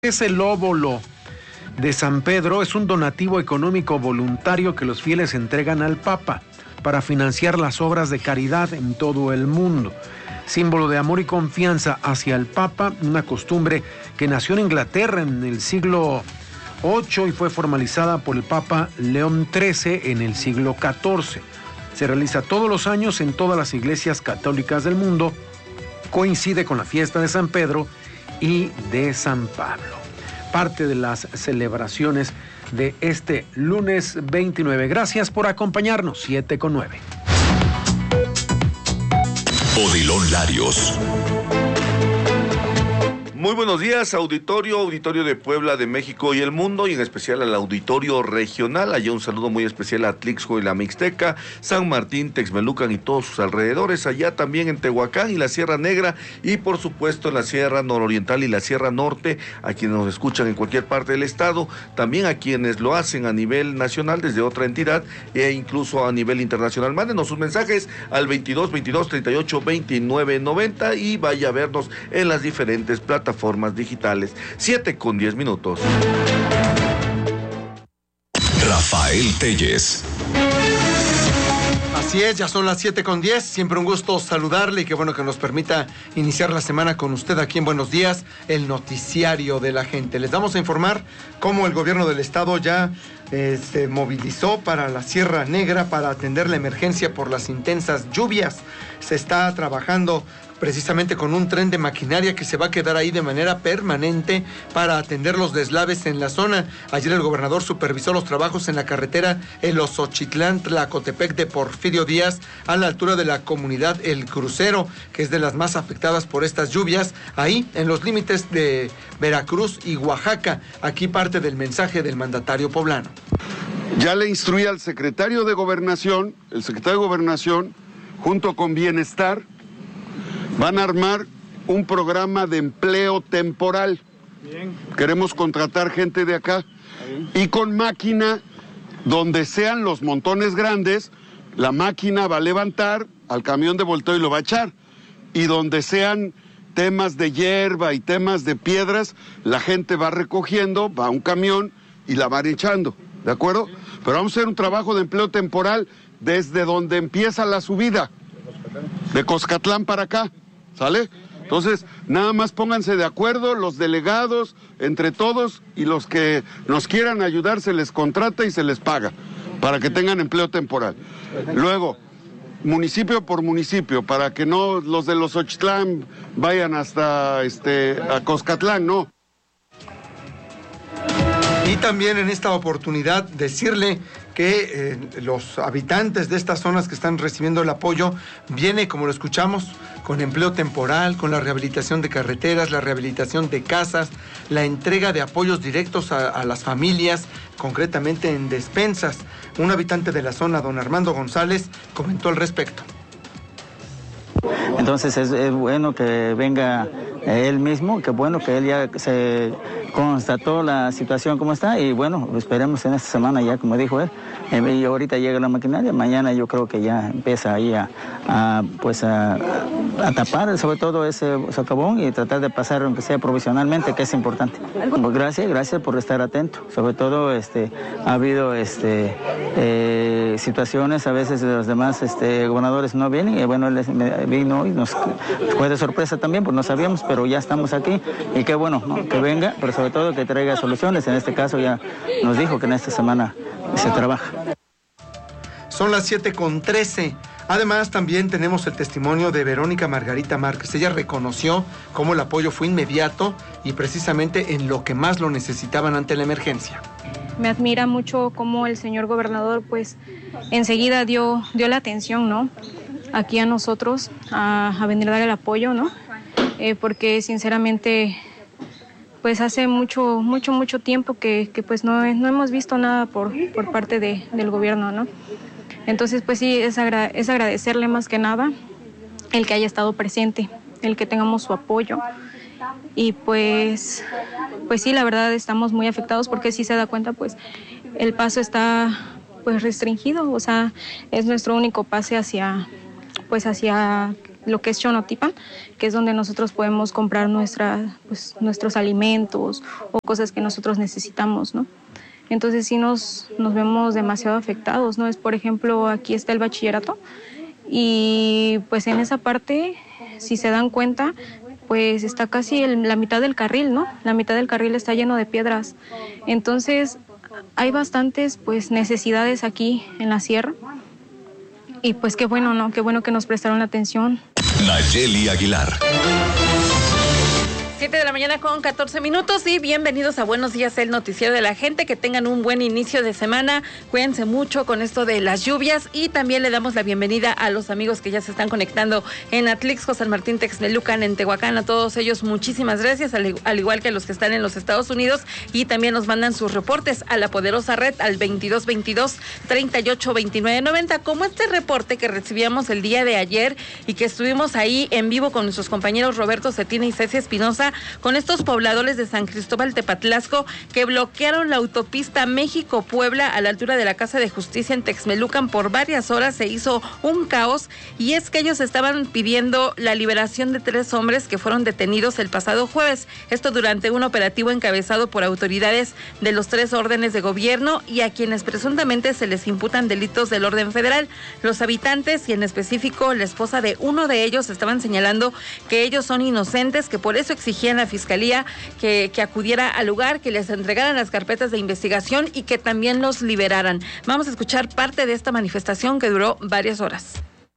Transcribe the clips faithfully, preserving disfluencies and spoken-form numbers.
Es el óbolo de San Pedro, es un donativo económico voluntario que los fieles entregan al Papa para financiar las obras de caridad en todo el mundo. Símbolo de amor y confianza hacia el Papa, una costumbre que nació en Inglaterra en el siglo ocho y fue formalizada por el Papa León trece en el siglo catorce. Se realiza todos los años en todas las iglesias católicas del mundo. Coincide con la fiesta de San Pedro y de San Pablo. Parte de las celebraciones de este lunes veintinueve. Gracias por acompañarnos. siete con nueve. Odilon Larios. Muy buenos días, auditorio, auditorio de Puebla, de México y el mundo, y en especial al auditorio regional. Allá un saludo muy especial a Tlixco y la Mixteca, San Martín, Texmelucan y todos sus alrededores, allá también en Tehuacán y la Sierra Negra, y por supuesto en la Sierra Nororiental y la Sierra Norte, a quienes nos escuchan en cualquier parte del estado, también a quienes lo hacen a nivel nacional desde otra entidad e incluso a nivel internacional. Mándenos sus mensajes al veintidós, veintidós, treinta y ocho, veintinueve, noventa y vaya a vernos en las diferentes plataformas formas digitales. siete con diez minutos. Rafael Telles. Así es, ya son las siete con diez. Siempre un gusto saludarle y qué bueno que nos permita iniciar la semana con usted aquí en Buenos Días, el noticiario de la gente. Les vamos a informar cómo el gobierno del estado ya eh, se movilizó para la Sierra Negra para atender la emergencia por las intensas lluvias. Se está trabajando precisamente con un tren de maquinaria que se va a quedar ahí de manera permanente para atender los deslaves en la zona. Ayer el gobernador supervisó los trabajos en la carretera El Osochitlán-Tlacotepec de Porfirio Díaz, a la altura de la comunidad El Crucero, que es de las más afectadas por estas lluvias, ahí en los límites de Veracruz y Oaxaca. Aquí parte del mensaje del mandatario poblano. Ya le instruí al secretario de Gobernación, el secretario de Gobernación, junto con Bienestar, van a armar un programa de empleo temporal. Bien. Queremos contratar gente de acá. Y con máquina, donde sean los montones grandes, la máquina va a levantar al camión de volteo y lo va a echar. Y donde sean temas de hierba y temas de piedras, la gente va recogiendo, va a un camión y la van echando. ¿De acuerdo? Pero vamos a hacer un trabajo de empleo temporal desde donde empieza la subida. De Coscatlán para acá. ¿Sale? Entonces, nada más pónganse de acuerdo, los delegados, entre todos, y los que nos quieran ayudar se les contrata y se les paga, para que tengan empleo temporal. Luego, municipio por municipio, para que no los de los Ochitlán vayan hasta este, a Coscatlán, no. Y también en esta oportunidad decirle que eh, los habitantes de estas zonas que están recibiendo el apoyo viene, como lo escuchamos, con empleo temporal, con la rehabilitación de carreteras, la rehabilitación de casas, la entrega de apoyos directos a, a las familias, concretamente en despensas. Un habitante de la zona, don Armando González, comentó al respecto. Entonces es, es bueno que venga él mismo, que bueno que él ya se constató la situación como está, y bueno, esperemos en esta semana ya, como dijo él, eh, y ahorita llega la maquinaria, mañana yo creo que ya empieza ahí a, a pues a, a tapar sobre todo ese socavón y tratar de pasar aunque sea provisionalmente, que es importante. Pues gracias, gracias por estar atento, sobre todo este ha habido este eh, situaciones, a veces los demás este gobernadores no vienen, y bueno, él vino y nos fue de sorpresa también, pues no sabíamos, pero ya estamos aquí y qué bueno, ¿no? Que venga, pero sobre todo que traiga soluciones. En este caso ya nos dijo que en esta semana se trabaja. Son las siete con trece. Además, también tenemos el testimonio de Verónica Margarita Márquez. Ella reconoció cómo el apoyo fue inmediato y precisamente en lo que más lo necesitaban ante la emergencia. Me admira mucho cómo el señor gobernador pues enseguida dio, dio la atención, ¿no? Aquí a nosotros, a, a venir a dar el apoyo, ¿no? Eh, porque sinceramente pues hace mucho, mucho, mucho tiempo que, que pues no, no hemos visto nada por, por parte de, del gobierno, ¿no? Entonces pues sí, es, agra es agradecerle más que nada el que haya estado presente, el que tengamos su apoyo. Y pues, pues sí, la verdad estamos muy afectados porque si se da cuenta pues el paso está pues restringido, o sea, es nuestro único pase hacia, pues hacia lo que es Xonotipan, que es donde nosotros podemos comprar nuestra, pues, nuestros alimentos o cosas que nosotros necesitamos, ¿no? Entonces sí nos, nos vemos demasiado afectados, ¿no? Es, por ejemplo, aquí está el bachillerato y pues en esa parte, si se dan cuenta, pues está casi el, la mitad del carril, ¿no? La mitad del carril está lleno de piedras. Entonces hay bastantes pues necesidades aquí en la sierra y pues qué bueno, ¿no? Qué bueno que nos prestaron la atención. Nayeli Aguilar. siete de la mañana con catorce minutos y bienvenidos a Buenos Días, el noticiero de la gente. Que tengan un buen inicio de semana. Cuídense mucho con esto de las lluvias y también le damos la bienvenida a los amigos que ya se están conectando en Atlixco, San Martín, Texmelucan, en Tehuacán. A todos ellos muchísimas gracias, al, al igual que a los que están en los Estados Unidos y también nos mandan sus reportes a la poderosa red al veintidós veintidós treinta y ocho veintinueve noventa, como este reporte que recibíamos el día de ayer y que estuvimos ahí en vivo con nuestros compañeros Roberto Cetina y Ceci Espinosa, con estos pobladores de San Cristóbal Tepatlasco que bloquearon la autopista México-Puebla a la altura de la Casa de Justicia en Texmelucan por varias horas. Se hizo un caos y es que ellos estaban pidiendo la liberación de tres hombres que fueron detenidos el pasado jueves. Esto durante un operativo encabezado por autoridades de los tres órdenes de gobierno y a quienes presuntamente se les imputan delitos del orden federal. Los habitantes y en específico la esposa de uno de ellos estaban señalando que ellos son inocentes, que por eso exigían a la fiscalía que, que acudiera al lugar, que les entregaran las carpetas de investigación y que también los liberaran. Vamos a escuchar parte de esta manifestación que duró varias horas.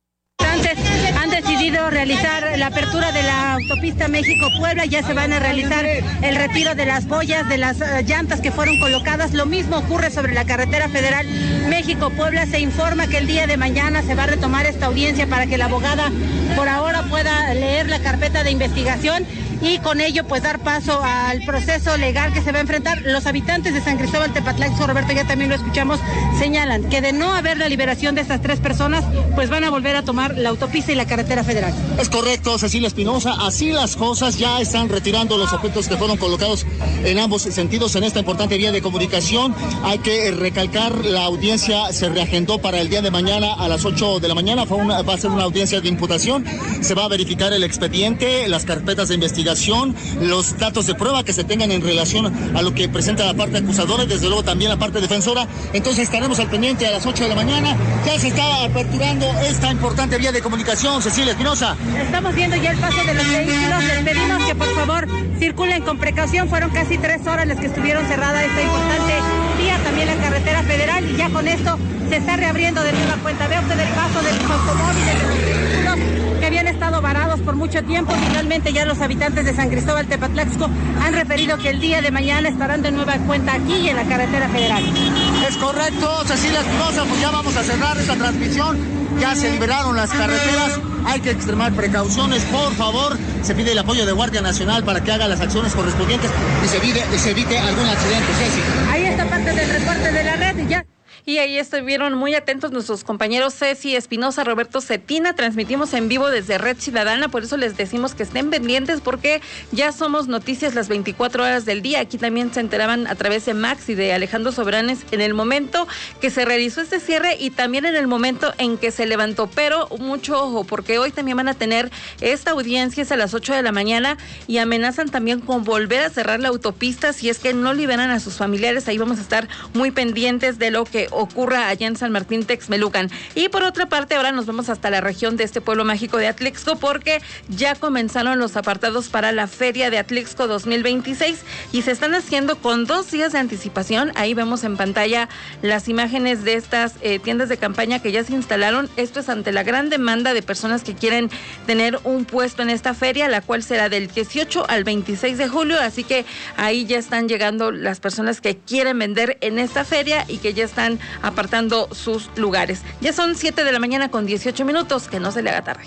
Han decidido realizar la apertura de la autopista México-Puebla, ya se van a realizar el retiro de las boyas, de las uh, llantas que fueron colocadas. Lo mismo ocurre sobre la carretera federal México-Puebla. Se informa que el día de mañana se va a retomar esta audiencia para que la abogada por ahora pueda leer la carpeta de investigación y con ello pues dar paso al proceso legal que se va a enfrentar. Los habitantes de San Cristóbal Tepatlasco, Roberto, ya también lo escuchamos, señalan que de no haber la liberación de estas tres personas, pues van a volver a tomar la autopista y la carretera federal. Es correcto, Cecilia Espinosa, así las cosas. Ya están retirando los objetos que fueron colocados en ambos sentidos en esta importante vía de comunicación. Hay que recalcar, la audiencia se reagendó para el día de mañana a las ocho de la mañana. Fue una, va a ser una audiencia de imputación. Se va a verificar el expediente, las carpetas de investigación, los datos de prueba que se tengan en relación a lo que presenta la parte acusadora y desde luego también la parte defensora. Entonces estaremos al pendiente a las ocho de la mañana. Ya se está aperturando esta importante vía de comunicación, Cecilia Espinosa. Estamos viendo ya el paso de los vehículos. Les pedimos que por favor circulen con precaución. Fueron casi tres horas las que estuvieron cerrada esta importante vía, también la carretera federal, y ya con esto se está reabriendo de nueva cuenta. Vea usted el paso de los automóviles, de los vehículos que habían estado varados por mucho tiempo. Finalmente ya los habitantes de San Cristóbal Tepatlasco han referido que el día de mañana estarán de nueva cuenta aquí en la carretera federal. Es correcto, Cecilia Espinosa, pues ya vamos a cerrar esta transmisión. Ya se liberaron las carreteras, hay que extremar precauciones, por favor. Se pide el apoyo de Guardia Nacional para que haga las acciones correspondientes y se evite, se evite algún accidente, Ceci. Ahí está parte del reporte de la red y ya. Y ahí estuvieron muy atentos nuestros compañeros Ceci Espinosa, Roberto Cetina. Transmitimos en vivo desde Red Ciudadana, por eso les decimos que estén pendientes porque ya somos noticias las veinticuatro horas del día. Aquí también se enteraban a través de Max y de Alejandro Sobranes en el momento que se realizó este cierre y también en el momento en que se levantó. Pero mucho ojo, porque hoy también van a tener esta audiencia, es a las ocho de la mañana y amenazan también con volver a cerrar la autopista si es que no liberan a sus familiares. Ahí vamos a estar muy pendientes de lo que ocurra allá en San Martín Texmelucan. Y por otra parte, ahora nos vamos hasta la región de este pueblo mágico de Atlixco porque ya comenzaron los apartados para la Feria de Atlixco dos mil veintiséis y se están haciendo con dos días de anticipación. Ahí vemos en pantalla las imágenes de estas eh, tiendas de campaña que ya se instalaron. Esto es ante la gran demanda de personas que quieren tener un puesto en esta feria, la cual será del dieciocho al veintiséis de julio, así que ahí ya están llegando las personas que quieren vender en esta feria y que ya están apartando sus lugares. Ya son siete de la mañana con dieciocho minutos, que no se le haga tarde.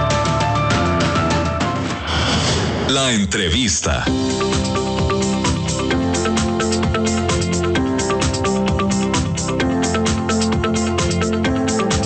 La entrevista. Y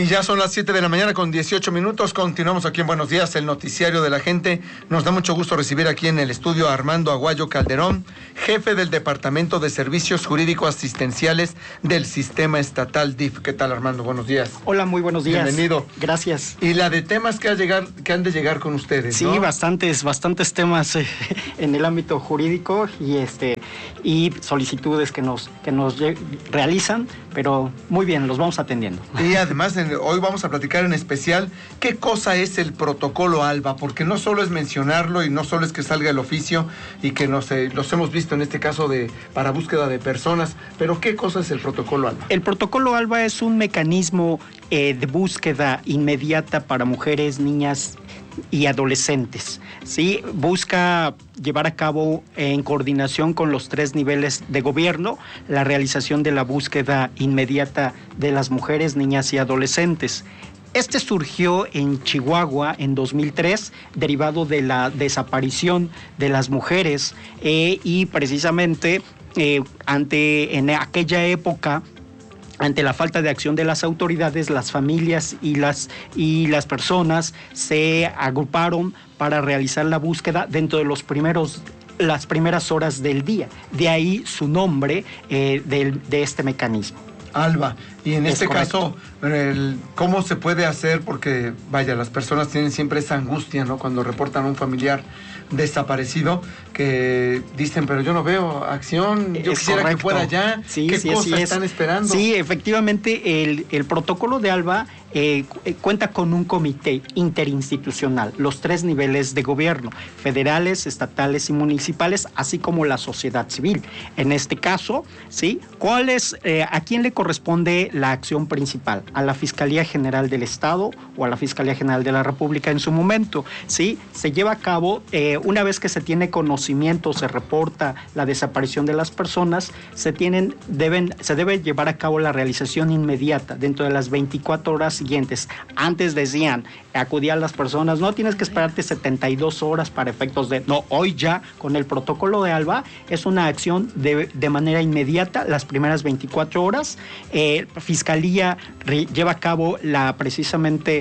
Y ya son las siete de la mañana con dieciocho minutos. Continuamos aquí en Buenos Días, el noticiario de la gente. Nos da mucho gusto recibir aquí en el estudio a Armando Aguayo Calderón, jefe del Departamento de Servicios Jurídicos Asistenciales del Sistema Estatal D I F. ¿Qué tal, Armando? Buenos días. Hola, muy buenos días. Bienvenido. Gracias. Y la de temas que, ha llegar, que han de llegar con ustedes, Sí, ¿no? bastantes, bastantes temas eh, en el ámbito jurídico y este y solicitudes que nos, que nos realizan, pero muy bien, los vamos atendiendo. Y además, en, hoy vamos a platicar en especial qué cosa es el protocolo ALBA, porque no solo es mencionarlo y no solo es que salga el oficio y que nos, eh, los hemos visto en este caso de para búsqueda de personas, pero qué cosa es el protocolo ALBA. El protocolo ALBA es un mecanismo eh, de búsqueda inmediata para mujeres, niñas y adolescentes, ¿sí? Busca llevar a cabo en coordinación con los tres niveles de gobierno la realización de la búsqueda inmediata de las mujeres, niñas y adolescentes. Este surgió en Chihuahua en dos mil tres, derivado de la desaparición de las mujeres eh, y precisamente eh, ante en aquella época, ante la falta de acción de las autoridades, las familias y las, y las personas se agruparon para realizar la búsqueda dentro de los primeros, las primeras horas del día. De ahí su nombre eh, de, de este mecanismo. ALBA. Y en Es este correcto. caso, el, ¿cómo se puede hacer? Porque, vaya, las personas tienen siempre esa angustia, ¿no? Cuando reportan a un familiar desaparecido, que dicen, pero yo no veo acción, yo Es quisiera correcto. que fuera ya. Sí, ¿Qué sí, cosas así es. están esperando? Sí, efectivamente, el, el protocolo de ALBA eh, cuenta con un comité interinstitucional, los tres niveles de gobierno, federales, estatales y municipales, así como la sociedad civil. En este caso, ¿sí? ¿Cuál es, eh, a quién le corresponde la acción principal? A la Fiscalía General del Estado o a la Fiscalía General de la República en su momento, ¿sí? Se lleva a cabo, eh, una vez que se tiene conocimiento, se reporta la desaparición de las personas, se tienen, deben, se debe llevar a cabo la realización inmediata dentro de las veinticuatro horas siguientes. Antes decían, acudían las personas, no tienes que esperarte setenta y dos horas para efectos de... No, hoy ya con el protocolo de ALBA es una acción de, de manera inmediata, las primeras veinticuatro horas. Eh, Fiscalía re, lleva a cabo la precisamente,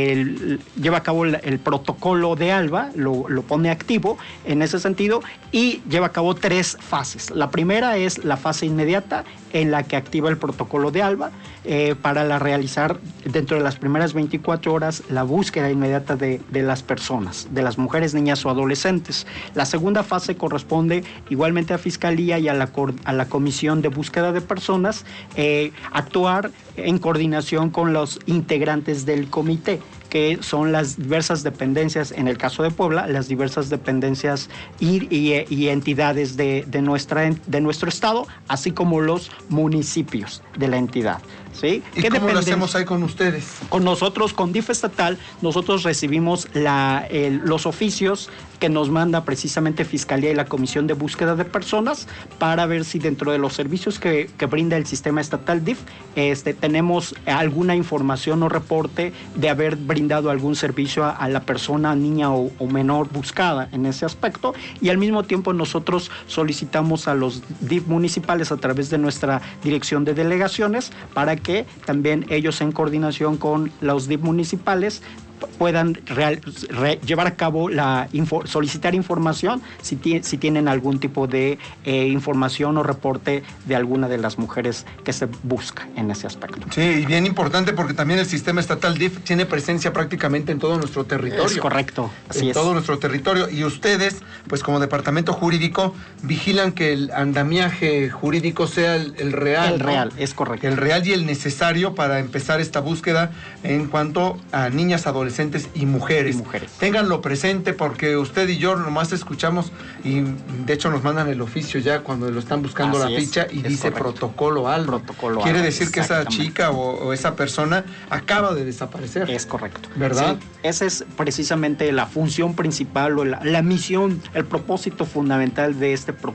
el, lleva a cabo el, el protocolo de ALBA, lo, lo pone activo en ese sentido y lleva a cabo tres fases. La primera es la fase inmediata en la que activa el protocolo de ALBA eh, para la realizar dentro de las primeras veinticuatro horas la búsqueda inmediata de, de las personas, de las mujeres, niñas o adolescentes. La segunda fase corresponde igualmente a Fiscalía y a la, a la Comisión de Búsqueda de Personas eh, actuar en coordinación con los integrantes del comité, que son las diversas dependencias, en el caso de Puebla, las diversas dependencias y, y, y entidades de, de, nuestra, de nuestro estado, así como los municipios de la entidad. ¿Sí? ¿Y ¿Qué cómo lo dependen? hacemos ahí con ustedes? Con nosotros, con D I F estatal, nosotros recibimos la, el, los oficios que nos manda precisamente Fiscalía y la Comisión de Búsqueda de Personas para ver si dentro de los servicios que, que brinda el sistema estatal D I F este, tenemos alguna información o reporte de haber brindado algún servicio a, a la persona, niña o, o menor buscada en ese aspecto, y al mismo tiempo nosotros solicitamos a los D I F municipales a través de nuestra dirección de delegaciones para que que también ellos en coordinación con los D I F municipales puedan real, re, llevar a cabo la info, solicitar información si, ti, si tienen algún tipo de eh, información o reporte de alguna de las mujeres que se busca en ese aspecto. Sí, y bien importante porque también el sistema estatal D I F tiene presencia prácticamente en todo nuestro territorio. Es correcto, así en es. todo nuestro territorio. Y ustedes, pues como departamento jurídico, vigilan que el andamiaje jurídico sea el, el real. El ¿no? real, es correcto. El real y el necesario para empezar esta búsqueda en cuanto a niñas, adolescentes y mujeres. Y mujeres. Ténganlo presente porque usted y yo nomás escuchamos y de hecho nos mandan el oficio ya cuando lo están buscando Así la es, ficha y es dice correcto. protocolo ALBA. Protocolo Quiere ALBA, decir que esa exactamente. chica o, o esa persona acaba de desaparecer. Es correcto. ¿Verdad? Sí, esa es precisamente la función principal o la, la misión, el propósito fundamental de este, pro,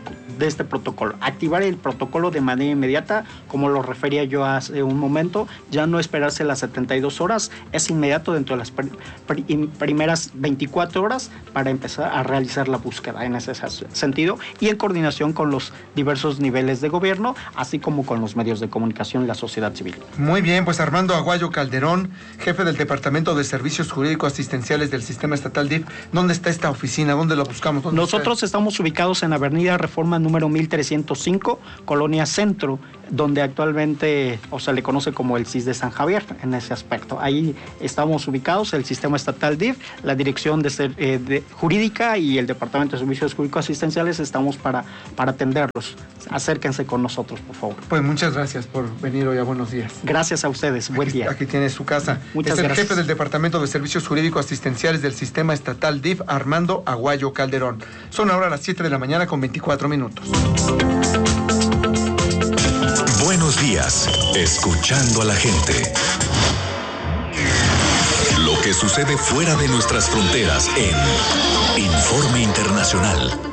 de este protocolo. Activar el protocolo de manera inmediata, como lo refería yo hace un momento, ya no esperarse las setenta y dos horas, es inmediato dentro de las pr pr primeras veinticuatro horas para empezar a realizar la búsqueda en ese sentido y en coordinación con los diversos niveles de gobierno, así como con los medios de comunicación y la sociedad civil. Muy bien, pues Armando Aguayo Calderón, jefe del Departamento de Servicios Jurídicos Asistenciales del Sistema Estatal D I F. ¿Dónde está esta oficina? ¿Dónde la buscamos? ¿Dónde Nosotros está? Estamos ubicados en Avenida Reforma número mil trescientos cinco, Colonia Centro, donde actualmente, o sea, le conoce como el C I S de San Javier en ese aspecto. Ahí estamos ubicados, el Sistema Estatal D I F, la Dirección de, Ser, eh, de Jurídica y el Departamento de Servicios Jurídicos Asistenciales estamos para, para atenderlos. Acérquense con nosotros, por favor. Pues muchas gracias por venir hoy a Buenos Días. Gracias a ustedes, buen aquí, día. Aquí tiene su casa. Muchas es el gracias. jefe del Departamento de Servicios Jurídicos Asistenciales del Sistema Estatal D I F, Armando Aguayo Calderón. Son ahora las siete de la mañana con veinticuatro minutos. Buenos días, escuchando a la gente. Lo que sucede fuera de nuestras fronteras en Informe Internacional.